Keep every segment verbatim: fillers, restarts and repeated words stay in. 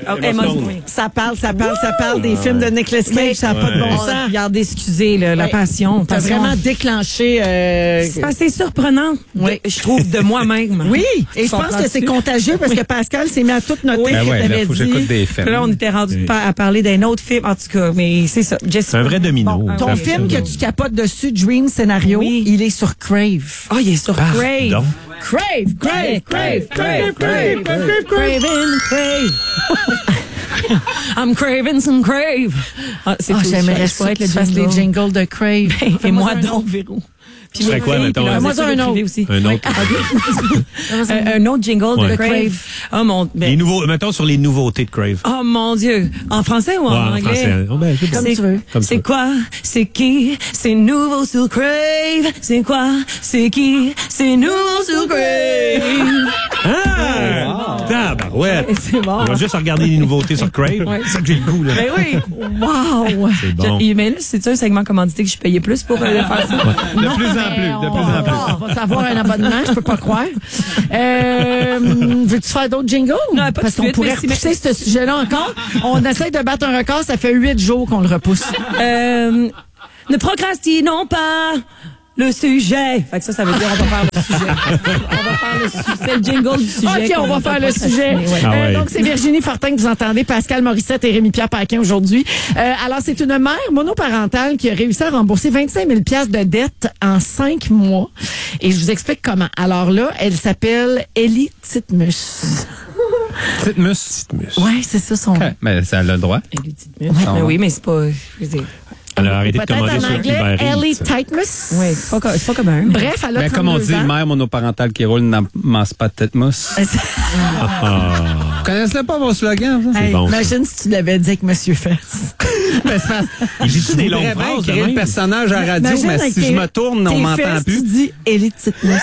Oh, Emma Stone. Ça parle, ça parle, ça parle des films de Nicolas Cage, ça n'a pas de bon sens. Regardez, excusez, là, la Ouais. passion. T'as passion. vraiment déclenché... Euh... C'est assez surprenant, Oui. de- je trouve, de moi-même. Oui, et Tu je pense comprends-tu? que c'est contagieux parce que Pascal s'est mis à tout noter Oui. ce Ben que ouais, là, t'avais faut que dit. j'écoute des films. Puis là, on était rendu pa- à parler d'un autre film, en tout cas, mais c'est ça. C'est un vrai domino. Bon, ton Ça film fait- que tu capotes dessus, Dream Scénario, Oui. il est sur Crave. Ah, il est sur Pardon. Crave. Crave, Crave, Crave, Crave, Crave, Crave, Craving, crave. I'm craving some crave. Ah, c'est Ah, tout. j'aimerais Je ça pourrais que tu fasses les jingles de Crave. Et moi donc, Véro. Puis C'est mes quoi, filles, mettons, puis leurs moi, études un autre. privées aussi. Un autre. un, un autre jingle Ouais. de Crave. Oh mon, ben, Les nouveaux, mettons sur les nouveautés de Crave. oh mon Dieu. En français ou en Ouais, en anglais? français. Oh, ben, je sais pas. Comme C'est- tu veux. Comme C'est ça. quoi? C'est qui? C'est nouveau sur Crave. C'est quoi? C'est qui? C'est nouveau sur Crave. Ah! Tabarouette! C'est bon. On va juste regarder les nouveautés sur Crave. Ouais. C'est ça que j'ai le goût, là. Ben oui. Wow! C'est bon. Je- mais là, c'est un segment commandité que je payais plus pour euh, faire ça. De plus en plus, de plus en plus. Ah, on va t'avoir un abonnement, je peux pas croire. Euh, veux-tu faire d'autres jingles? Non, pas de Parce qu'on suite, pourrait merci, repousser merci. ce sujet-là encore. On essaie de battre un record, ça fait huit jours qu'on le repousse. Euh, ne procrastinons pas le sujet. Fait que ça, ça veut dire on va faire le sujet. On va faire le sujet. C'est le jingle du sujet. OK, on qu'on va faire le sujet. procrastiner, ouais. Ah Euh, ouais. donc, c'est Virginie Fortin que vous entendez, Pascal Morissette et Rémi-Pierre Paquin aujourd'hui. Euh, alors, c'est une mère monoparentale qui a réussi à rembourser vingt-cinq mille dollars de dette en cinq mois. Et je vous explique comment. Alors là, elle s'appelle Ellie Titmus. Petite mus. Ouais, c'est ça son nom. Ouais, mais ça a le droit. Mais oui, mais c'est pas. je veux dire, Elle a arrêté de Peut-être commander en sur anglais, Uber Ellie Eats. Titmus. Oui, c'est pas, co- c'est pas comme un. Bref, elle a Mais comme on trente-deux dit, ans. le mère monoparentale qui roule n'amasse pas de tête mousse. Vous connaissez pas vos slogans, ça? Hey, bon, ça. imagine si tu l'avais dit avec Monsieur Fess. Ben, c'est parce- Il dit-tu des Je longues voudrais bien phrases de créer le même? personnage à la radio, Imagine mais avec si je tes- me tourne, on tes m'entend fesses, plus. Tu dis Ellie Titmus.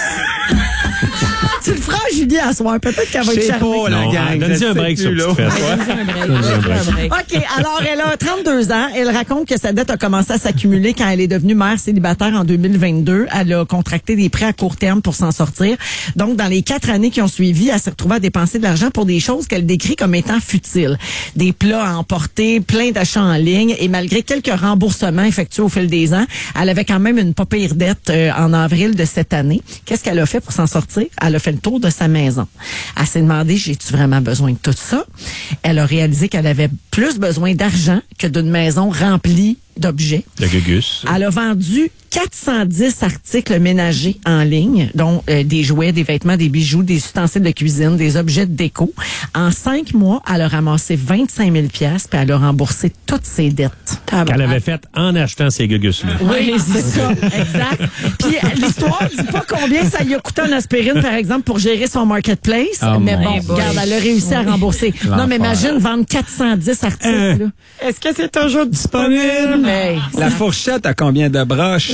Tu le feras à Julie à soir. Peut-être qu'elle va Je être sais charmée. pas, la Non, gang. donne-y je un sais break sur plus, petite là. fesse. Un break. OK, alors elle a trente-deux ans. Elle raconte que sa dette a commencé à s'accumuler quand elle est devenue mère célibataire en deux mille vingt-deux. Elle a contracté des prêts à court terme pour s'en sortir. Donc, dans les quatre années qui ont suivi, elle s'est retrouvée à dépenser de l'argent pour des choses qu'elle décrit comme étant futiles. Des plats à emporter, plein d'achats en ligne. Et malgré quelques remboursements effectués au fil des ans, elle avait quand même une pas pire dette euh, en avril de cette année. Qu'est-ce qu'elle a fait pour s'en sortir? Elle a fait le tour de sa maison. Elle s'est demandé, j'ai-tu vraiment besoin de tout ça? Elle a réalisé qu'elle avait plus besoin d'argent que d'une maison remplie d'objets. Le gugus. Elle a vendu quatre cent dix articles ménagers en ligne, dont euh, des jouets, des vêtements, des bijoux, des ustensiles de cuisine, des objets de déco. En cinq mois, elle a ramassé vingt-cinq mille dollars puis elle a remboursé toutes ses dettes. Qu'elle avait fait en achetant ces gugus-là. Oui, c'est ça, exact. Puis euh, l'histoire dit pas combien ça lui a coûté en aspirine, par exemple, pour gérer son marketplace. Oh mais mon bon, Dieu. regarde, elle a réussi à rembourser. Non, mais imagine vendre quatre cent dix articles. Euh. là. Est-ce que c'est toujours disponible? Hey, La fourchette a combien de broches?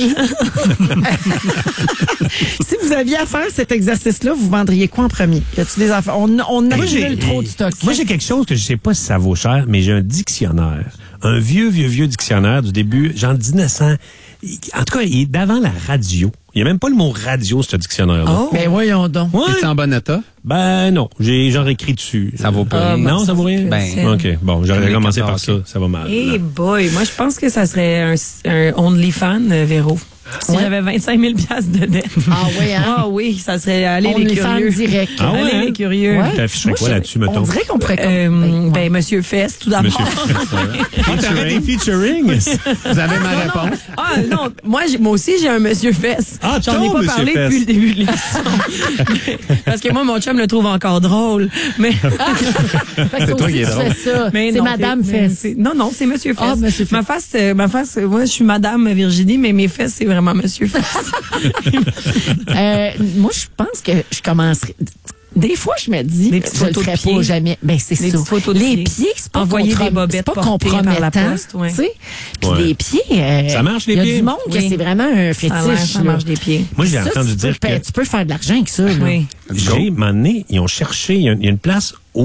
si vous aviez à faire cet exercice-là, vous vendriez quoi en premier? Y a-tu des affaires? On, on Moi, accumule trop de stock. moi, j'ai quelque chose que je sais pas si ça vaut cher, mais j'ai un dictionnaire. Un vieux, vieux, vieux dictionnaire du début, genre dix-neuf cents. En tout cas, il est d'avant la radio. Il n'y a même pas le mot radio, ce dictionnaire-là. Oh. Ben voyons donc. Ouais. Es-tu en bon état? Ben non, j'ai genre écrit dessus. Ça vaut pas Euh, rien. Non, ça vaut rien? Ben, OK, bon, j'aurais Jamais commencé comme par ça, ça. ok. Ça va mal. Hey boy, moi je pense que ça serait un, un OnlyFans, euh, Véro. Si Ouais. j'avais vingt-cinq mille dollars de dette. Ah oui, hein? Ah oui, ça serait aller On les les curieux. fans direct. Ah ouais, Allez hein? les curieux. Ouais. T'afficherais Moi, quoi je- là-dessus, On mettons? dirait qu'on pourrait... Euh, ben, ben, ouais. Monsieur Fest, tout d'abord. Monsieur Ah, t'avais des featuring? Vous avez ma réponse? Ah non, moi, j'ai- moi aussi, j'ai un Monsieur Fest. Ah, J'en ai ton pas Monsieur parlé Fest. depuis le début de l'émission. Parce que moi, mon chum le trouve encore drôle. Mais, Fait que toi toi aussi, qui es tu drôle. fais ça. mais C'est non, Madame mais Fess. c'est- Non, non, c'est Monsieur Fest. Ah, Monsieur Fest. Ma face, euh, ma face, euh, moi, je suis Madame Virginie, mais mes fesses, c'est vraiment Monsieur Fest. Euh, moi, je pense que je commencerai... Des fois, je me dis, Des petites je le photos de ferais pieds. pas jamais. Ben, c'est Des ça. petites photos de les pieds. pieds, c'est pas, Envoyer comprom- des bobettes c'est pas portées par la compromettant. poste, ouais. Tu sais? Puis Ouais. les pieds, euh, Ça marche, les il y a pieds? du monde que Oui. c'est vraiment un Ça, a l'air, fétiche. ça là. marche des pieds. Moi, j'ai Ça, entendu tu dire peux, que tu peux faire de l'argent avec ça. là. Oui. j'ai, un moment donné, ils ont cherché, il y a, il y a une place où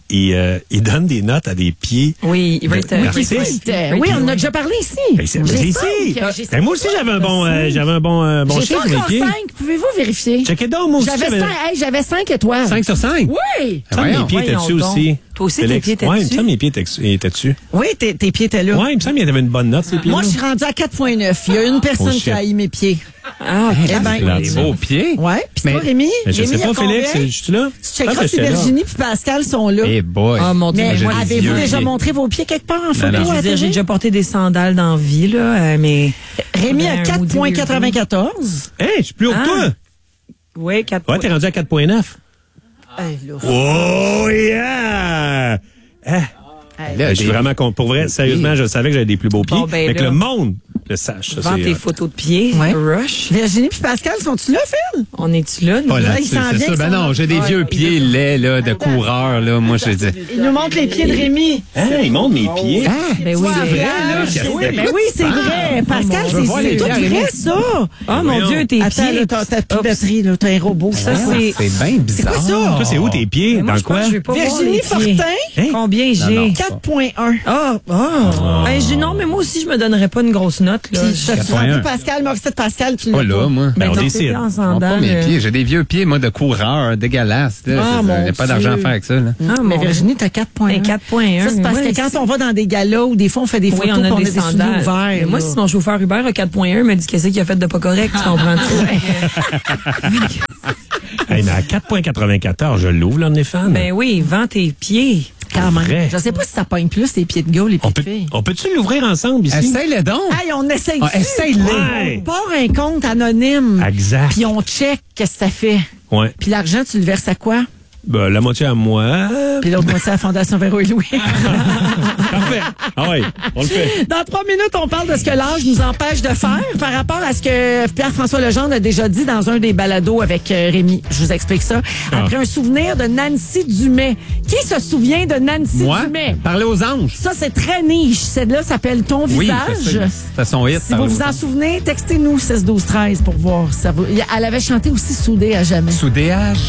il, euh, il donne des notes à des pieds. Oui, il va de- être... d'artistes. Euh, Oui, on en a déjà parlé ici. Ben, c'est- J'ai c'est cinq, ici. j'ai Ben, moi aussi, j'avais un bon, euh, j'avais un bon, euh, bon J'ai chiffre pas sur mes encore pieds. cinq. Pouvez-vous vérifier? Checkez donc, moi aussi. J'avais j'avais- cinq, hey, j'avais cinq étoiles. cinq sur cinq? Oui! Ça, mes Voyons. pieds étaient dessus Voyons aussi. donc. Toi aussi, tes Félix. pieds étaient Ouais, il me dessus? semble que mes pieds étaient, étaient dessus. Oui, tes, tes pieds étaient là. Ouais, il me semble qu'il y avait une bonne note, ces pieds. Moi, je suis rendue à quatre virgule neuf. Il y a une personne Oh, qui shit. a haï mes pieds. Ah, OK. Eh ben, là, Des ça. beaux pieds. Ouais. Puis Mais- toi, Rémi? Mais je Rémi, sais il y a pas, Félix, combien? je suis là. Tu checkeras si Virginie puis Pascal sont là. Eh boy. Ah, mon Dieu, Mais mais moi, j'ai les des avez-vous vieux déjà pieds. montré vos pieds quelque part en photo non. Je à veux dire, la j'ai télé? déjà porté des sandales dans la vie, là, euh, mais... Rémi a Un quatre maudit virgule weirdo. quatre-vingt-quatorze. Hey, je suis plus haut que Ah. toi. Oui, quatre Ouais, t'es rendu à quatre virgule neuf. Hey, là. Oh, yeah! Ah, Là, je suis des- vraiment con. Pour vrai, sérieusement, je savais que j'avais des plus beaux pieds. Bon, ben mais que là. le monde le sache. ça, Vends c'est, tes euh, photos de pieds. Ouais. Rush. Virginie puis Pascal, sont-tu là, Phil? On est-tu là? nous? Pas là, Là, il c'est s'en c'est vient ça. que Ben ça- non, j'ai des Ouais, vieux il pieds veut- laids, là, de coureur, là. Moi, je dis. Il nous montre les pieds de Rémi. Hein, il montre mes pieds. Ben oui, Ouais, mais- vrai, là, qu'est-ce oui, que mais oui, c'est vrai. Pascal, Je veux voir c'est les c'est tout pieds, vrai, Rémi. ça. Ah, mon Voyons. Dieu, tes Attends, pieds. là, t'as t'as plus de Oups. batterie, là. T'as un robot. Ça, c'est... C'est bien bizarre. quoi ça? Toi, c'est où tes pieds? Mais moi, Dans je pense quoi? que je vais pas voir Virginie les pieds. Fortin, Hein? Combien j'ai? non. quatre virgule un. Ah, ah. Ben, j'ai- non, mais moi aussi, je me donnerais pas une grosse note, là. Puis, Je- t'as-tu quatre virgule un. rendu Pascal, Morissette Pascal, tu l'as Pas là, moi. Ben, on non, décide. t'es en Pas sandales, mes euh. pieds. J'ai des vieux pieds, moi, de coureur, dégueulasses. là. Ah, C'est- mon Il n'y a pas d'argent à Dieu. faire avec ça, là. Ah, Mais mon Virginie, t'as quatre virgule un. Ben, quatre virgule un. Ça, c'est parce Moi, que quand c'est- on va dans des galas ou des fois on fait des Oui, photos on puis a on a des des souliers sandales. ouverts. Mais moi, là. si mon chauffeur Uber a quatre virgule un me dit qu'est-ce qu'il a fait de pas correct, tu comprends? Hey, mais à quatre virgule quatre-vingt-quatorze, je l'ouvre, là, on est fan. Ben oui, vends tes pieds. Quand même. vrai. Je sais pas si ça pogne plus les pieds de gars ou les pieds on de peut, filles. on peut-tu l'ouvrir ensemble ici? Essaye-le donc. Hey, on essaye. Ah, essaye-le. Ouais. On part un compte anonyme. Exact. Puis on check qu'est-ce que ça fait. Ouais. Puis l'argent, tu le verses à quoi? Ben, la moitié à moi. Puis l'autre moitié à la Fondation Véro et Louis. Parfait. Ah ouais, on le fait. Dans trois minutes, on parle de ce que l'âge nous empêche de faire par rapport à ce que Pierre-François Legendre a déjà dit dans un des balados avec euh, Rémi. Je vous explique ça. Après un souvenir de Nancy Dumais. Qui se souvient de Nancy Moi, Dumais? parler aux anges. Ça, c'est très niche. Celle-là s'appelle Ton Oui, visage. c'est ça. C'était son hit. Si vous parler vous aux en anges. souvenez, textez-nous seize douze treize pour voir. Ça vous... Elle avait chanté aussi Soudé à jamais. Soudéage.